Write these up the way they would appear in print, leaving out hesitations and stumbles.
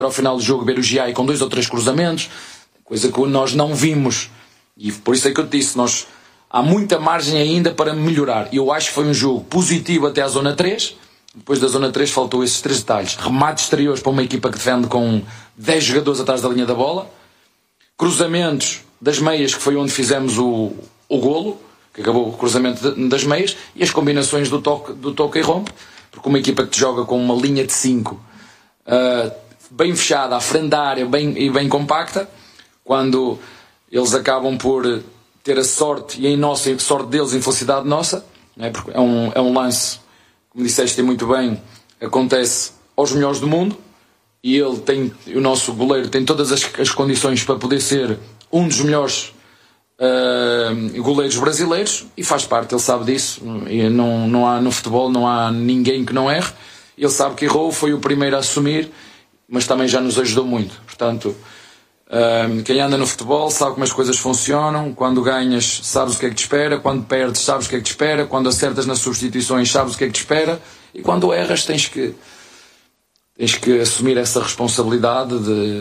ao final do jogo ver o Giai com 2 ou 3 cruzamentos, coisa que nós não vimos, e por isso é que eu te disse, há muita margem ainda para melhorar. Eu acho que foi um jogo positivo até à zona 3, depois da zona 3 faltou esses 3 detalhes: remates exteriores para uma equipa que defende com 10 jogadores atrás da linha da bola, cruzamentos das meias, que foi onde fizemos o golo, que acabou o cruzamento das meias, e as combinações do toque e rompe, porque uma equipa que te joga com uma linha de 5 bem fechada, à frente da área, bem compacta, quando eles acabam por ter a sorte, e em nossa sorte deles, infelicidade nossa, não é? Porque é um lance, como disseste muito bem, acontece aos melhores do mundo, e o nosso goleiro tem todas as condições para poder ser um dos melhores goleiros brasileiros, e faz parte, ele sabe disso, e não há, no futebol não há ninguém que não erre, ele sabe que errou, foi o primeiro a assumir, mas também já nos ajudou muito. Portanto, quem anda no futebol sabe como as coisas funcionam. Quando ganhas, sabes o que é que te espera. Quando perdes, sabes o que é que te espera. Quando acertas nas substituições, sabes o que é que te espera. E quando erras, tens que assumir essa responsabilidade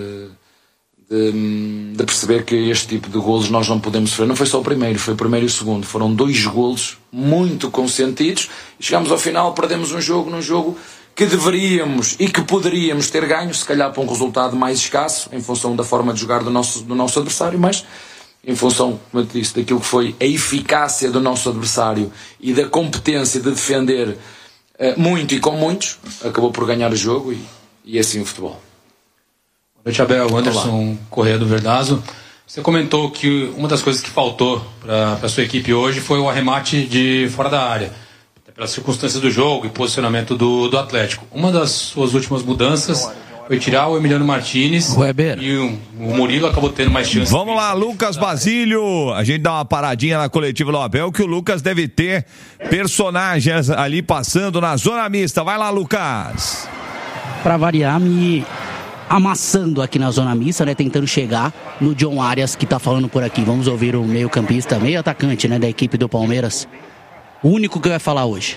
de perceber que este tipo de golos nós não podemos sofrer. Não foi só o primeiro, foi o primeiro e o segundo. Foram 2 golos muito consentidos, e chegámos ao final, perdemos num jogo que deveríamos e que poderíamos ter ganho, se calhar para um resultado mais escasso, em função da forma de jogar do nosso adversário, mas em função, como eu te disse, daquilo que foi a eficácia do nosso adversário e da competência de defender muito e com muitos, acabou por ganhar o jogo, e assim o futebol. Boa noite, Abel. Anderson Corrêa do Verdazo. Você comentou que uma das coisas que faltou para a sua equipe hoje foi o arremate de fora da área, pelas circunstâncias do jogo e posicionamento do Atlético. Uma das suas últimas mudanças foi tirar o Emiliano Martinez, e o Murilo acabou tendo mais chances. Vamos lá, Lucas Basílio. A gente dá uma paradinha na coletiva do Abel, que o Lucas deve ter personagens ali passando na zona mista. Vai lá, Lucas. Para variar, me amassando aqui na zona mista, né, tentando chegar no John Arias, que tá falando por aqui. Vamos ouvir o meio-campista, meio-atacante, né, da equipe do Palmeiras. O único que vai falar hoje.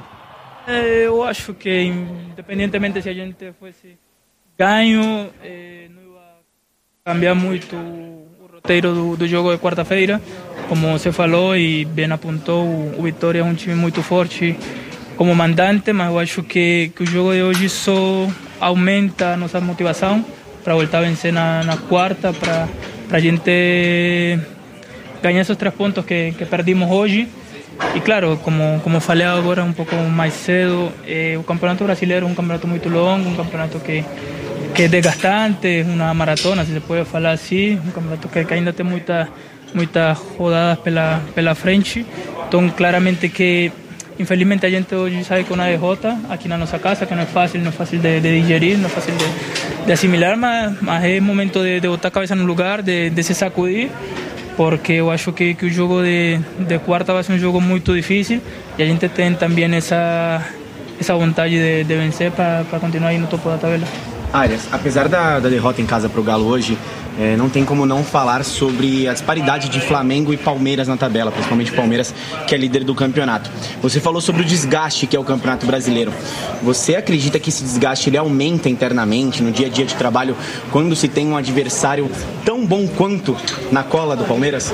Eu acho que, independentemente se a gente fosse ganho, não ia cambiar muito o roteiro do jogo de quarta-feira. Como você falou e bem apontou, o Vitória é um time muito forte como mandante, mas eu acho que o jogo de hoje só aumenta a nossa motivação para voltar a vencer na quarta, para a gente ganhar esses 3 pontos que perdimos hoje. E claro, como falei agora um pouco mais cedo, o campeonato brasileiro é um campeonato muito longo, um campeonato que é desgastante, uma maratona, se pode falar assim, um campeonato que ainda tem muitas rodadas pela frente. Então, claramente que, infelizmente, a gente hoje sai com uma derrota aqui na nossa casa, que não é fácil de digerir, não é fácil de assimilar, mas é momento de botar a cabeça no lugar, de se sacudir, porque eu acho que o jogo de quarta vai ser um jogo muito difícil, e a gente tem também essa vontade de vencer para continuar aí no topo da tabela. Arias, apesar da derrota em casa para o Galo hoje, não tem como não falar sobre a disparidade de Flamengo e Palmeiras na tabela, principalmente Palmeiras, que é líder do campeonato. Você falou sobre o desgaste que é o Campeonato Brasileiro. Você acredita que esse desgaste ele aumenta internamente no dia a dia de trabalho quando se tem um adversário tão bom quanto na cola do Palmeiras?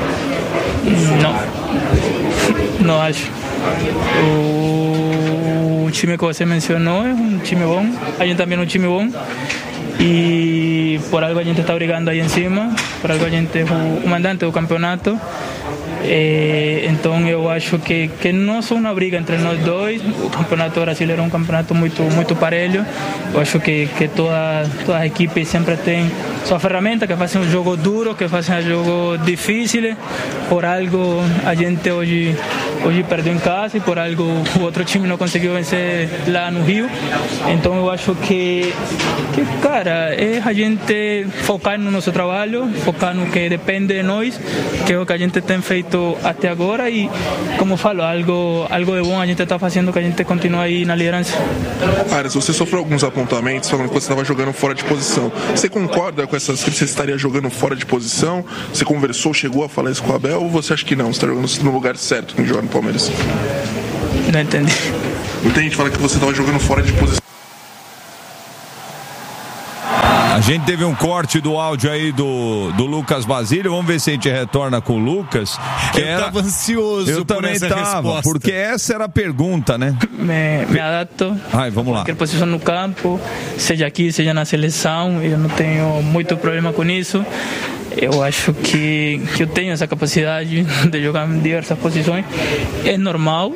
Não acho. O time que você mencionou é um time bom, a gente também é um time bom, e por algo a gente está brigando aí em cima, por algo a gente é o mandante do campeonato. Então eu acho que não é só uma briga entre nós dois. O campeonato brasileiro é um campeonato muito parelho. Eu acho que todas as equipes sempre têm sua ferramenta, que fazem um jogo duro, que fazem um jogo difícil. Por algo a gente hoje perdeu em casa, e por algo o outro time não conseguiu vencer lá no Rio. Então eu acho que cara, é a gente focar no nosso trabalho, focar no que depende de nós, que é o que a gente tem feito até agora, e como falo, algo de bom a gente está fazendo, que a gente continua aí na liderança. Arias, você sofreu alguns apontamentos falando que você estava jogando fora de posição. Você concorda com essas que você estaria jogando fora de posição? Você conversou, chegou a falar isso com o Abel, ou você acha que não? Você está jogando no lugar certo em jogar no Palmeiras? Não entendi. Muita gente fala que você estava jogando fora de posição. A gente teve um corte do áudio aí do Lucas Basílio. Vamos ver se a gente retorna com o Lucas. Eu estava ansioso. Eu também estava, porque essa era a pergunta, né? Me adapto. Vamos lá. Qualquer posição no campo, seja aqui, seja na seleção, eu não tenho muito problema com isso. Eu acho que eu tenho essa capacidade de jogar em diversas posições. É normal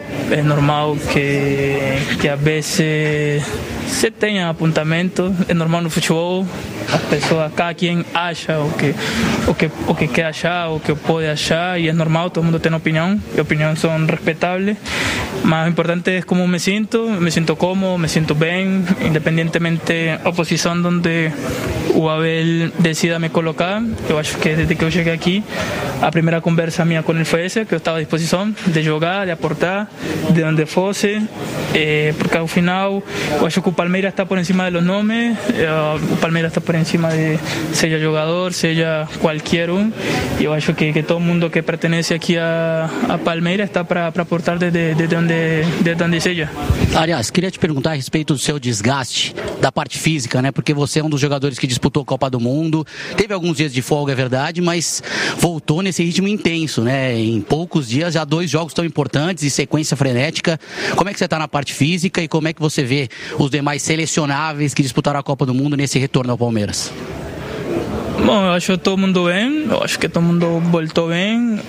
que às vezes se tenha apontamento, é normal no futebol. As pessoas, cada quem acha o que quer achar, o que pode achar, e é normal, todo mundo tem opinião, e opiniões são respeitáveis, mas o importante é como me sinto cómodo, me sinto bem, independentemente da posição onde o Abel decida me colocar. Eu acho que desde que eu cheguei aqui, a primeira conversa minha com ele foi essa, que eu estava à disposição de jogar, de aportar, de onde fosse, porque ao final, eu acho que o Palmeiras está por encima dos nomes, o Palmeiras está por encima de seja jogador, seja qualquer um, e eu acho que todo mundo que pertence aqui a Palmeiras está para aportar desde onde seja. Arias, queria te perguntar a respeito do seu desgaste da parte física, né? Porque você é um dos jogadores que disputou a Copa do Mundo, teve alguns dias de folga, é verdade, mas voltou nesse ritmo intenso, né? Em poucos dias, já 2 jogos tão importantes e sequência frenética. Como é que você está na parte física e como é que você vê os demais selecionáveis que disputaram a Copa do Mundo nesse retorno ao Palmeiras? Bom, eu acho que todo mundo bem, eu acho que todo mundo voltou bem.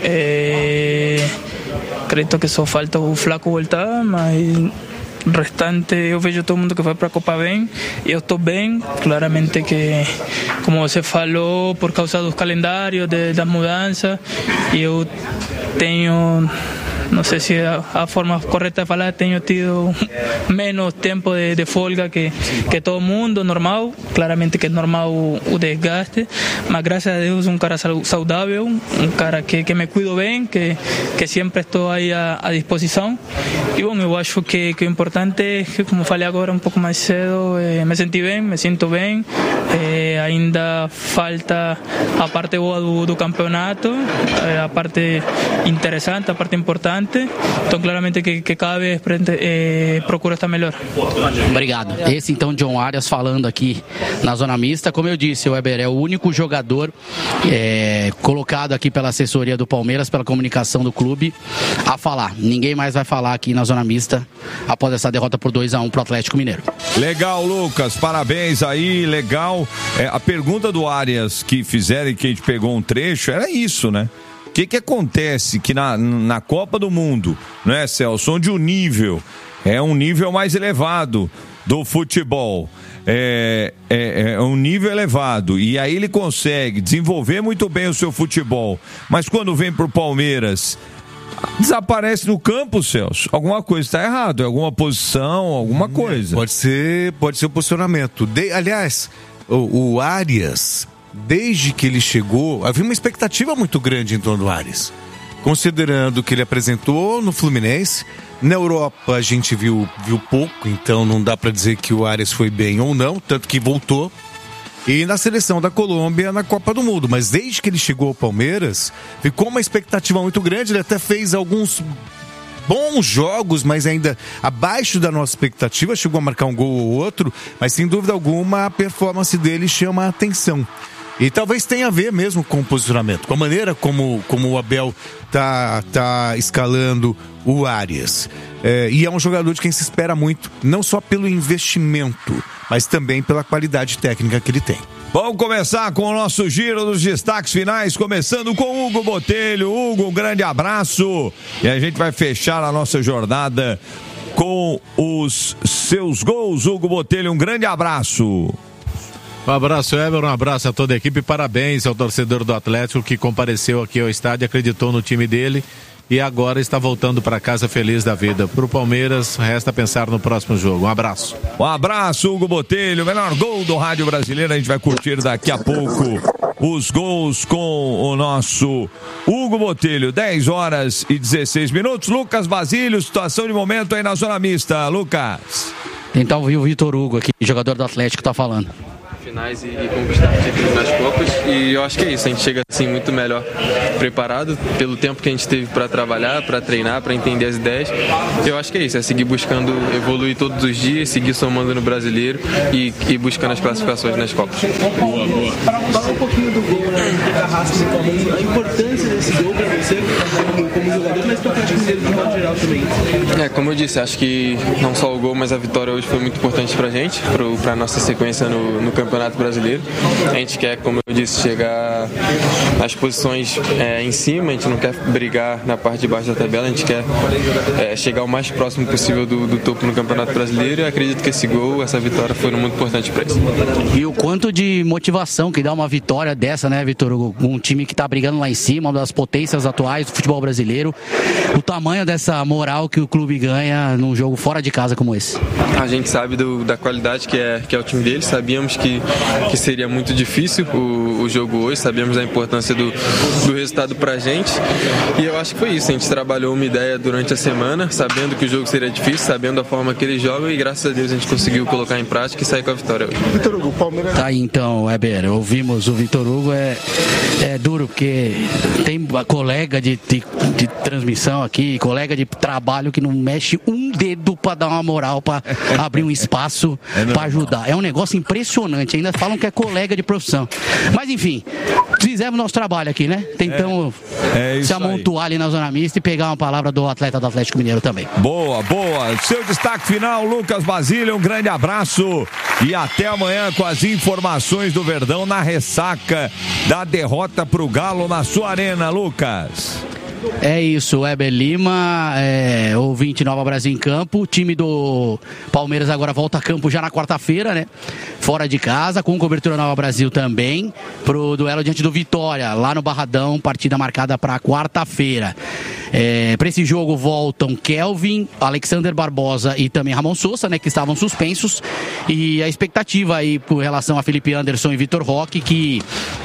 Acredito que só falta o Flaco voltar, mas o restante eu vejo todo mundo que foi para a Copa bem, e eu estou bem. Claramente que, como você falou, por causa dos calendários, das mudanças, eu tenho, não sei se a forma correta de falar, tenho tido menos tempo de folga que todo mundo, normal. Claramente que é normal o desgaste, mas graças a Deus um cara saudável, um cara que me cuido bem, que sempre estou aí à disposição. E bom, eu acho que o importante é que, como falei agora um pouco mais cedo, me senti bem, me sinto bem. Ainda falta a parte boa do campeonato, a parte interessante, a parte importante. Então, claramente que cada vez procuro estar melhor. Obrigado. Esse, então, John Arias falando aqui na zona mista. Como eu disse, o Weber é o único jogador colocado aqui pela assessoria do Palmeiras, pela comunicação do clube, a falar. Ninguém mais vai falar aqui na zona mista após essa derrota por 2-1 pro Atlético Mineiro. Legal, Lucas. Parabéns aí, legal. A pergunta do Arias que fizeram e que a gente pegou um trecho era isso, né? O que acontece que na Copa do Mundo, né, Celso, onde o nível é um nível mais elevado do futebol, é um nível elevado, e aí ele consegue desenvolver muito bem o seu futebol, mas quando vem pro Palmeiras, desaparece no campo, Celso. Alguma coisa está errado, alguma posição, alguma coisa. Pode ser o posicionamento. Aliás, o Arias, desde que ele chegou, havia uma expectativa muito grande em torno do Arias, considerando que ele apresentou no Fluminense. Na Europa a gente viu pouco, então não dá para dizer que o Arias foi bem ou não, tanto que voltou. E na seleção da Colômbia na Copa do Mundo, mas desde que ele chegou ao Palmeiras, ficou uma expectativa muito grande. Ele até fez alguns bons jogos, mas ainda abaixo da nossa expectativa, chegou a marcar um gol ou outro, mas sem dúvida alguma a performance dele chama a atenção. E talvez tenha a ver mesmo com o posicionamento, com a maneira como o Abel tá escalando o Arias. E é um jogador de quem se espera muito, não só pelo investimento, mas também pela qualidade técnica que ele tem. Vamos começar com o nosso giro dos destaques finais, começando com Hugo Botelho. Hugo, um grande abraço. E a gente vai fechar a nossa jornada com os seus gols. Hugo Botelho, um grande abraço. Um abraço, Eber, um abraço a toda a equipe, parabéns ao torcedor do Atlético que compareceu aqui ao estádio, acreditou no time dele e agora está voltando para casa feliz da vida. Para o Palmeiras, resta pensar no próximo jogo. Um abraço. Um abraço, Hugo Botelho, o melhor gol do rádio brasileiro. A gente vai curtir daqui a pouco os gols com o nosso Hugo Botelho. 10h16. Lucas Basílio, situação de momento aí na zona mista. Lucas. Tentar ouvir o Vitor Hugo aqui, jogador do Atlético, tá falando. finais e conquistar títulos nas Copas. E eu acho que é isso, a gente chega assim muito melhor preparado pelo tempo que a gente teve para trabalhar, para treinar, para entender as ideias. Eu acho que é isso, é seguir buscando evoluir todos os dias, seguir somando no Brasileiro e buscando as classificações nas Copas. Fala um pouquinho do gol, né? A importância desse gol para você como jogador, mas para o Atlético Mineiro de modo geral também. Como eu disse, acho que não só o gol, mas a vitória hoje foi muito importante pra gente, pra nossa sequência no Campeonato Brasileiro. A gente quer, como eu disse, chegar nas posições em cima, a gente não quer brigar na parte de baixo da tabela, a gente quer chegar o mais próximo possível do topo no Campeonato Brasileiro, e acredito que esse gol, essa vitória foram muito importantes pra isso. E o quanto de motivação que dá uma vitória dessa, né, Vitor Hugo? Um time que tá brigando lá em cima, uma das potências atuais do futebol brasileiro, o tamanho dessa moral que o clube ganha num jogo fora de casa como esse. A gente sabe da qualidade que é o time deles, sabíamos que seria muito difícil o jogo hoje, sabíamos da importância do resultado pra gente, e eu acho que foi isso, a gente trabalhou uma ideia durante a semana, sabendo que o jogo seria difícil, sabendo a forma que eles jogam, e graças a Deus a gente conseguiu colocar em prática e sair com a vitória hoje. Vitor Hugo, Palmeiras... Tá aí então, Weber, ouvimos o Vitor Hugo, é duro, porque tem colega de transmissão aqui, colega de trabalho que não mexe um dedo pra dar uma moral, pra abrir um espaço pra ajudar. É um negócio impressionante, ainda falam que é colega de profissão. Mas enfim, fizemos nosso trabalho aqui, né? Tentamos se amontoar ali na zona mista e pegar uma palavra do atleta do Atlético Mineiro também. Boa. Seu destaque final, Lucas Basílio, um grande abraço e até amanhã com as informações do Verdão na ressaca da derrota pro Galo na sua arena, Lucas. É isso, Weber Lima, ouvinte Nova Brasil em campo. O time do Palmeiras agora volta a campo já na quarta-feira, né? Fora de casa, com cobertura Nova Brasil também, pro duelo diante do Vitória, lá no Barradão, partida marcada para quarta-feira. Para esse jogo voltam Kelvin, Alexander Barbosa e também Ramon Sousa, né, que estavam suspensos, e a expectativa aí com relação a Felipe Anderson e Vitor Roque, que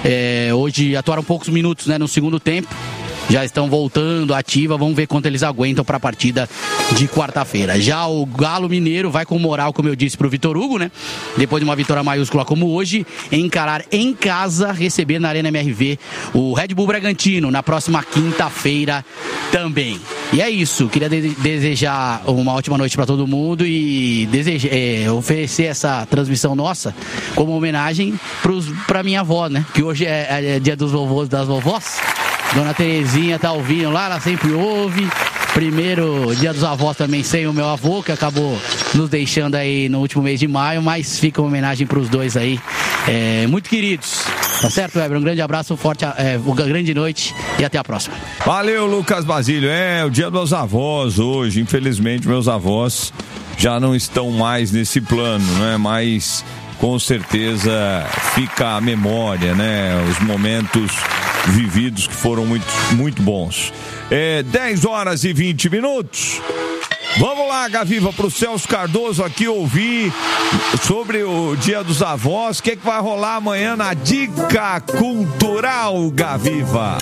hoje atuaram poucos minutos, né, no segundo tempo. Já estão voltando ativa, vamos ver quanto eles aguentam para a partida de quarta-feira. Já o Galo Mineiro vai com moral, como eu disse, para o Vitor Hugo, né? Depois de uma vitória maiúscula como hoje, encarar em casa, receber na Arena MRV o Red Bull Bragantino na próxima quinta-feira também. E é isso, queria desejar uma ótima noite para todo mundo e oferecer essa transmissão nossa como homenagem para minha avó, né? Que hoje é dia dos vovôs, das vovós. Dona Terezinha tá ouvindo lá, ela sempre ouve. Primeiro dia dos avós também sem o meu avô, que acabou nos deixando aí no último mês de maio, mas fica uma homenagem pros dois aí, muito queridos. Tá certo, Weber? Um grande abraço, uma grande noite e até a próxima. Valeu, Lucas Basílio. O dia dos avós hoje. Infelizmente, meus avós já não estão mais nesse plano, né? Mas com certeza fica a memória, né? Os momentos vividos que foram muito, muito bons. 10h20. Vamos lá, Gaviva, pro Celso Cardoso aqui ouvir sobre o Dia dos Avós. O que vai rolar amanhã na Dica Cultural, Gaviva?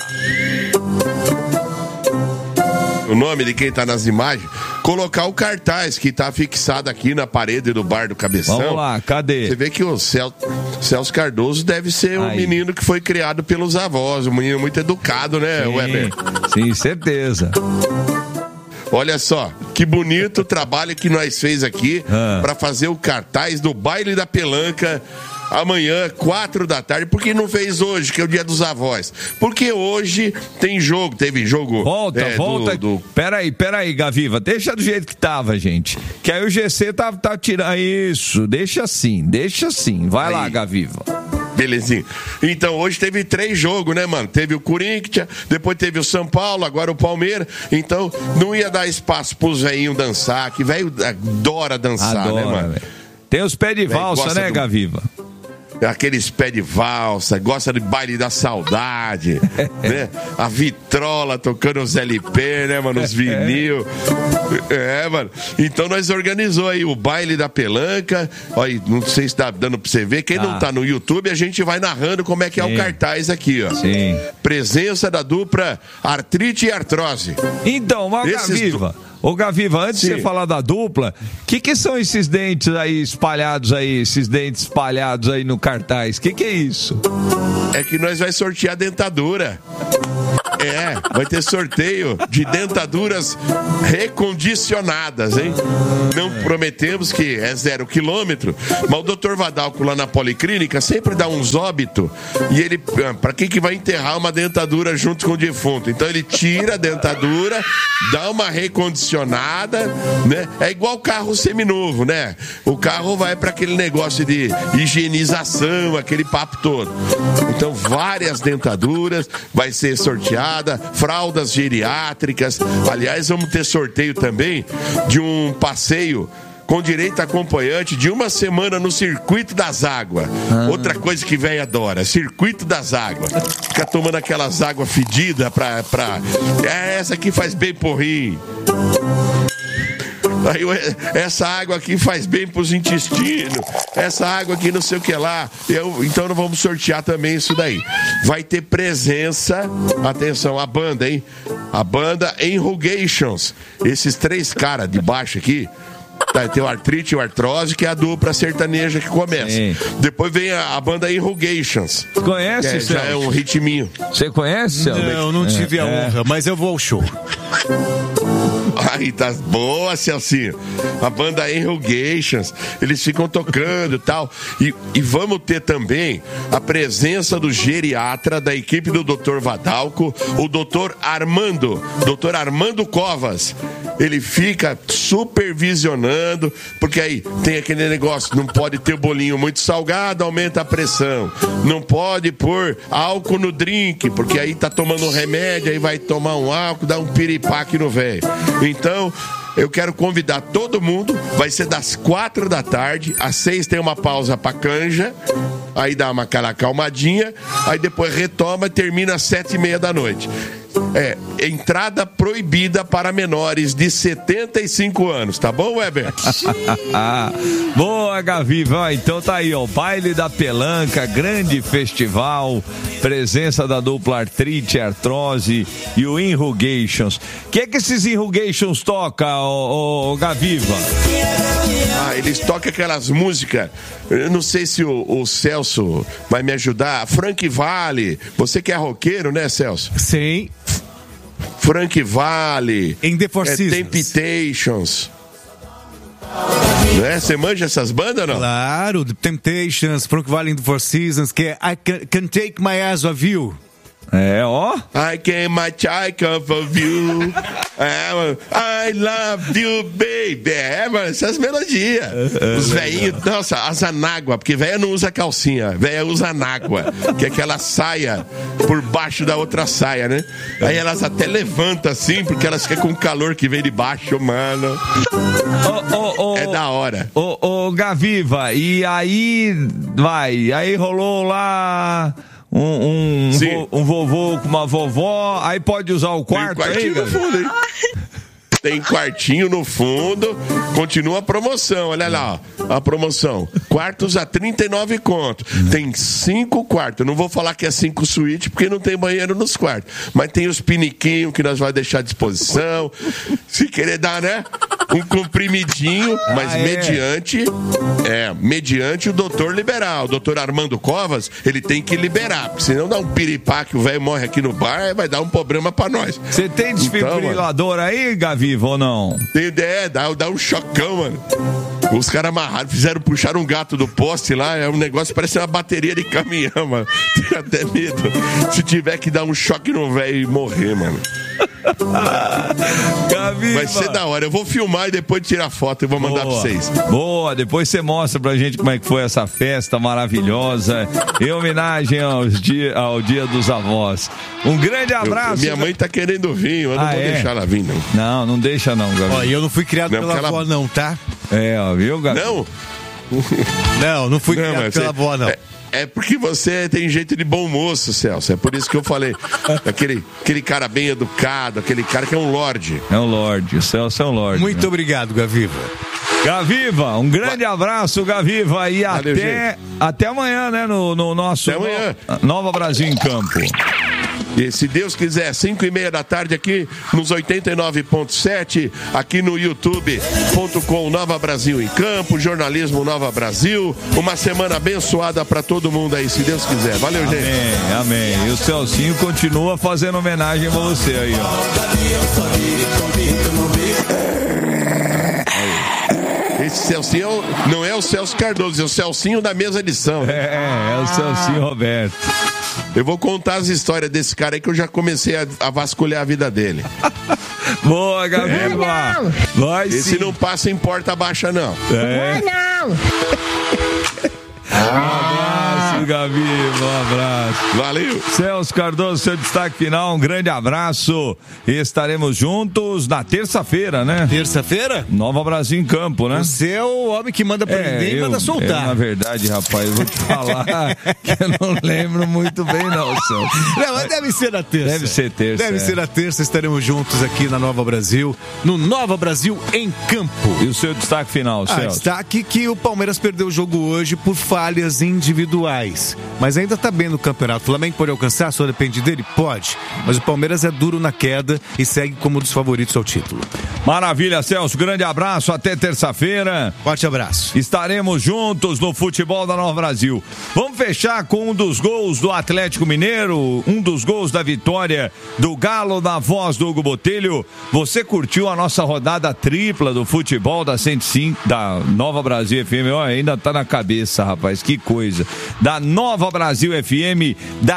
O nome de quem tá nas imagens, colocar o cartaz que tá fixado aqui na parede do bar do Cabeção. Vamos lá, cadê? Você vê que o Celso Cardoso deve ser um menino que foi criado pelos avós, um menino muito educado, né, Weber? Sim, certeza. Olha só, que bonito o trabalho que nós fez aqui para fazer o cartaz do Baile da Pelanca amanhã, 4 da tarde. Por que não fez hoje, que é o Dia dos Avós? Porque hoje tem jogo, teve jogo... Volta. Peraí, Gaviva, deixa do jeito que tava, gente. Que aí o GC tá tirando isso, deixa assim. Vai lá, Gaviva. Belezinha. Então, hoje teve 3 jogos, né, mano? Teve o Corinthians, depois teve o São Paulo, agora o Palmeiras. Então, não ia dar espaço pros velhinhos dançar, que velho adora dançar, né, mano? Véio. Tem os pés de valsa, né, Gaviva? Aqueles pés de valsa, gosta de baile da saudade, né? A vitrola tocando os LP, né, mano? Os vinil. Mano. Então nós organizou aí o Baile da Pelanca. Olha, não sei se tá dando pra você ver. Quem não tá no YouTube, a gente vai narrando como é que é o cartaz aqui, ó. Sim. Presença da dupla Artrite e Artrose. Então, Gaviva, Ô Gaviva, antes de você falar da dupla, o que são esses dentes aí espalhados aí, no cartaz? O que é isso? É que nós vai sortear dentadura. Vai ter sorteio de dentaduras recondicionadas, hein? Não prometemos que é 0 quilômetro, mas o Dr. Vadalco lá na Policlínica sempre dá uns óbitos e ele, pra quem que vai enterrar uma dentadura junto com o defunto? Então ele tira a dentadura, dá uma recondicionada, né? É igual carro seminovo, né? O carro vai para aquele negócio de higienização, aquele papo todo. Então várias dentaduras vai ser sorteada, fraldas geriátricas. Aliás, vamos ter sorteio também de um passeio com direito a acompanhante de 1 semana no Circuito das Águas. Outra coisa que velho adora, Circuito das Águas. Fica tomando aquelas águas fedidas essa aqui faz bem pro rim. Aí, essa água aqui faz bem pros intestinos, essa água aqui não sei o que lá. Então nós vamos sortear também isso daí. Vai ter presença, atenção, a banda, hein? A banda Enrugations. Esses 3 caras de baixo aqui. Tem o Artrite e o Artrose, que é a dupla sertaneja que começa. Sim. Depois vem a banda Enrugations. Conhece, já é um ritminho. Você conhece, Celso? Não tive a honra, mas eu vou ao show. Aí, tá boa, Celcinho. A banda Enrugations, eles ficam tocando e tal. E vamos ter também a presença do geriatra da equipe do Dr. Vadalco, o Dr. Armando Covas. Ele fica supervisionando, porque aí tem aquele negócio, não pode ter bolinho muito salgado, aumenta a pressão. Não pode pôr álcool no drink, porque aí tá tomando um remédio, aí vai tomar um álcool, dá um piripaque no velho. Então, eu quero convidar todo mundo, vai ser das 4 da tarde, às 6 tem uma pausa pra canja, aí dá aquela acalmadinha, aí depois retoma e termina às 7:30 da noite. Entrada proibida para menores de 75 anos, tá bom, Weber? Boa, Gaviva. Então tá aí, ó, Baile da Pelanca, grande festival, presença da dupla Artrite, Artrose e o Enrugations. O que esses Enrugations tocam, ô Gaviva? Eles tocam aquelas músicas, eu não sei se o Celso vai me ajudar, Frank Valli, você que é roqueiro, né, Celso? Sim. Frank Valli, In the Four Seasons. Temptations. Né? Você manja essas bandas, não? Claro, The Temptations, Frank Valli in the Four Seasons, que é I Can Take My Eyes Off You. I can't my check off of you. I love you, baby. Mano, essas melodias. Os velhinhos, nossa, as anágua, porque velha não usa calcinha, velha usa anágua, que é aquela saia por baixo da outra saia, né? Aí elas até levantam assim, porque elas ficam com o calor que vem de baixo, mano. É da hora. Gaviva, e aí aí rolou lá um vovô com uma vovó, aí pode usar o quarto. Tem quartinho no fundo, hein? Tem quartinho no fundo, continua a promoção, olha lá, ó, a promoção, quartos a 39 conto, tem 5 quartos, não vou falar que é 5 suítes, porque não tem banheiro nos quartos, mas tem os piniquinhos que nós vamos deixar à disposição, se querer dar, né, um comprimidinho, mas mediante o doutor liberar, o doutor Armando Covas, ele tem que liberar, porque senão dá um piripá que o velho morre aqui no bar, vai dar um problema pra nós. Você tem desfibrilador aí, Gavi? Ou não? Tem ideia, dá um chocão, mano. Os caras amarraram, puxaram um gato do poste lá, é um negócio, parece uma bateria de caminhão, mano. Tenho até medo. Se tiver que dar um choque no velho e morrer, mano. Vai ser da hora. Eu vou filmar e depois tirar foto e vou mandar pra vocês. Boa, depois você mostra pra gente como é que foi essa festa maravilhosa em homenagem ao Dia dos Avós. Um grande abraço. Minha mãe tá querendo vir, eu não vou deixar ela vir, não. Não deixa não, Gabi. Ó, eu não fui criado pela avó não, tá? Viu, Gabi? Não fui criado pela avó não. É porque você tem jeito de bom moço, Celso. É por isso que eu falei. Aquele cara bem educado, aquele cara que é um lorde. É um lorde, o Celso é um lorde. Muito obrigado, Gaviva. Gaviva, um grande abraço, Gaviva. E até amanhã, né? No nosso até amanhã. Nova Brasil em Campo. E se Deus quiser, 5:30 da tarde aqui nos 89.7, aqui no youtube.com Nova Brasil em Campo, jornalismo Nova Brasil. Uma semana abençoada para todo mundo aí, se Deus quiser. Valeu, gente. Amém. E o Celcinho continua fazendo homenagem a você aí, ó. Esse Celcinho não é o Celso Cardoso, é o Celcinho da mesa de som. É o Celcinho Roberto. Eu vou contar as histórias desse cara aí que eu já comecei a vasculhar a vida dele. Boa, Gabiba. Vai sim. Esse não passa em porta baixa, não. Não. Abraço, Gabi, um abraço. Valeu. Celso Cardoso, seu destaque final, um grande abraço. Estaremos juntos na terça-feira, né? Terça-feira? Nova Brasil em Campo, né? Você é o homem que manda prender e manda soltar. Na verdade, rapaz, eu vou te falar que eu não lembro muito bem, não, Celso. Não, mas deve ser na terça. Deve ser terça. Deve ser na terça, estaremos juntos aqui na Nova Brasil, no Nova Brasil em Campo. E o seu destaque final, Celso? Destaque que o Palmeiras perdeu o jogo hoje por falhas individuais, mas ainda está bem no campeonato. O Flamengo pode alcançar, só depende dele? Pode, mas o Palmeiras é duro na queda e segue como um dos favoritos ao título. Maravilha, Celso, grande abraço, até terça-feira. Forte abraço. Estaremos juntos no futebol da Nova Brasil. Vamos fechar com um dos gols do Atlético Mineiro, um dos gols da vitória do Galo, na voz do Hugo Botelho. Você curtiu a nossa rodada tripla do futebol da 105, da Nova Brasil FM? Ó, ainda tá na cabeça, rapaz, que coisa. Da Nova Brasil FM,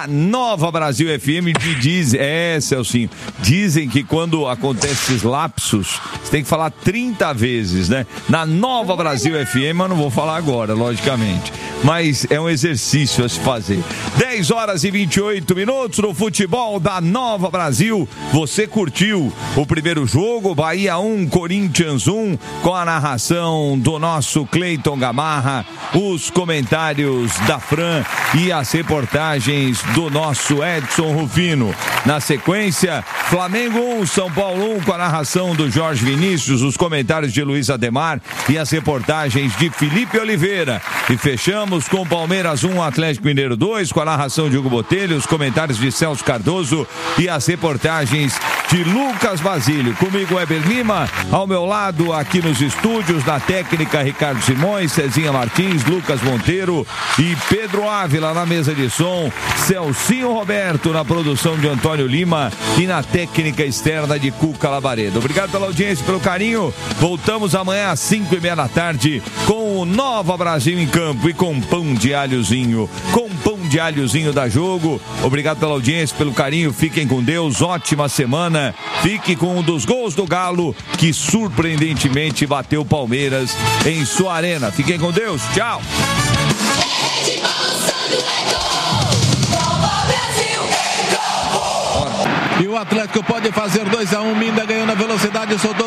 Celcinho, dizem que quando acontece esses lapsos, você tem que falar 30 vezes, né? Na Nova Brasil FM, eu não vou falar agora, logicamente. Mas é um exercício a se fazer. 10h28 no futebol da Nova Brasil. Você curtiu o primeiro jogo, Bahia 1, Corinthians 1, com a narração do nosso Cleiton Gamarra, os comentários da Fran e as reportagens do nosso Edson Rufino. Na sequência, Flamengo 1, São Paulo 1, com a narração do Jorge Vinícius, os comentários de Luiz Ademar e as reportagens de Felipe Oliveira. E fechamos com Palmeiras 1, Atlético Mineiro 2, com a narração de Hugo Botelho, os comentários de Celso Cardoso e as reportagens de Lucas Basílio. Comigo, Weber Lima, ao meu lado aqui nos estúdios, na técnica, Ricardo Simões, Cezinha Martins, Lucas Monteiro e Pedro Ávila na mesa de som, Celcinho Roberto na produção de Antônio Lima e na técnica externa de Cuca Labaredo. Obrigado pela audiência, pelo carinho. Voltamos amanhã às 5:30 da tarde com o Nova Brasil em Campo e com pão de alhozinho. Com pão de alhozinho da Jogo. Obrigado pela audiência, pelo carinho. Fiquem com Deus. Ótima semana. Fique com um dos gols do Galo que surpreendentemente bateu o Palmeiras em sua arena. Fiquem com Deus. Tchau. E o Atlético pode fazer 2-1. Minda ganhou na velocidade, soltou